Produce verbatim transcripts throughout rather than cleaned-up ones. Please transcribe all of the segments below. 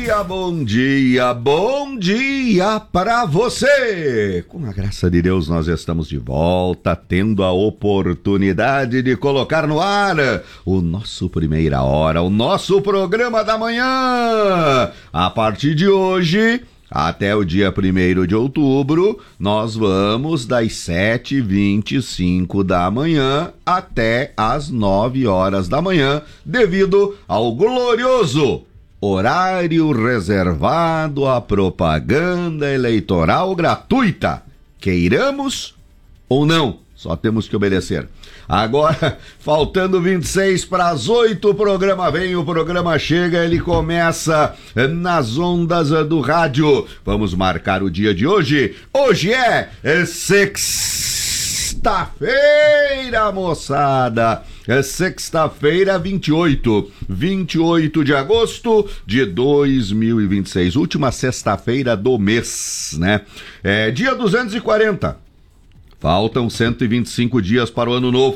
dia, bom dia, bom dia para você! Com a graça de Deus, nós estamos de volta, tendo a oportunidade de colocar no ar o nosso Primeira Hora, o nosso programa da manhã. A partir de hoje, até o dia primeiro de outubro, nós vamos das sete e vinte e cinco da manhã até as nove horas da manhã, devido ao glorioso horário reservado à propaganda eleitoral gratuita. Queiramos ou não, só temos que obedecer. Agora, faltando vinte e seis para as oito, o programa vem, o programa chega, ele começa nas ondas do rádio. Vamos marcar o dia de hoje. Hoje é sexta-feira, moçada. É sexta-feira, vinte e oito, vinte e oito de agosto de dois mil e vinte e seis, última sexta-feira do mês, né? É dia duzentos e quarenta. Faltam cento e vinte e cinco dias para o ano novo.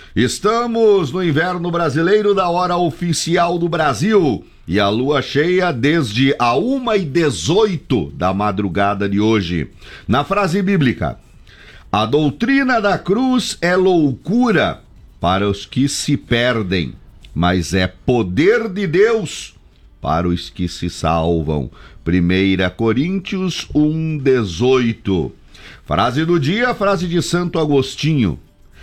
Estamos no inverno brasileiro da hora oficial do Brasil e a lua cheia desde a uma e dezoito da madrugada de hoje. Na frase bíblica, a doutrina da cruz é loucura para os que se perdem, mas é poder de Deus para os que se salvam. primeira Coríntios um, dezoito. Frase do dia, frase de Santo Agostinho.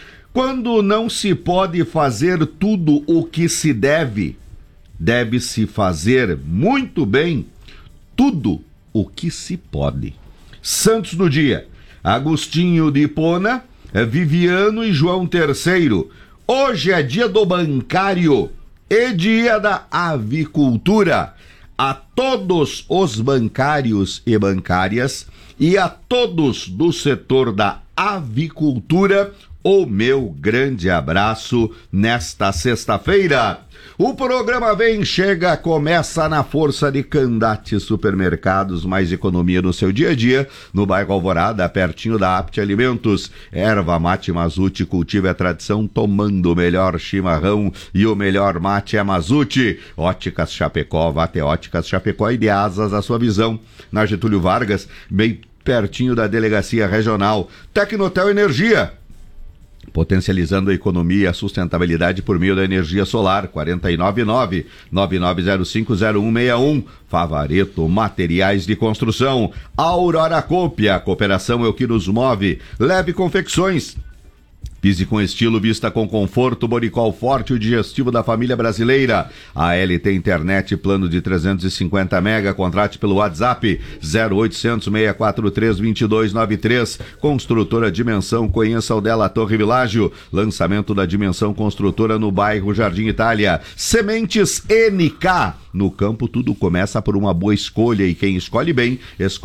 Quando não se pode fazer tudo o que se deve, deve-se fazer muito bem tudo o que se pode. Santos do dia, Agostinho de Hipona, Viviano e João terceiro. Hoje é dia do bancário e dia da avicultura. A todos os bancários e bancárias e a todos do setor da avicultura, o meu grande abraço nesta sexta-feira. O programa vem, chega, começa na força de Candate Supermercados, mais economia no seu dia a dia, no bairro Alvorada, pertinho da Apte Alimentos. Erva Mate Mazute, cultiva a tradição, tomando o melhor chimarrão e o melhor mate é Mazute. Óticas Chapecó, Vate Óticas Chapecó e de asas a sua visão. Na Getúlio Vargas, bem pertinho da Delegacia Regional. Tecnotel Energia, potencializando a economia e a sustentabilidade por meio da energia solar. Quarenta e nove nove, nove nove zero cinco zero um seis um. Favareto Materiais de Construção. Aurora Cópia, cooperação é o que nos move. Leve Confecções, pise com estilo, vista com conforto. Boricol Forte, o digestivo da família brasileira. A L T Internet, plano de trezentos e cinquenta mega, contrate pelo WhatsApp zero oitocentos, seis quatro três, dois dois nove três. Construtora Dimensão, conheça o dela Torre Világio. Lançamento da Dimensão Construtora no bairro Jardim Itália. Sementes N K, no campo tudo começa por uma boa escolha e quem escolhe bem, escolhe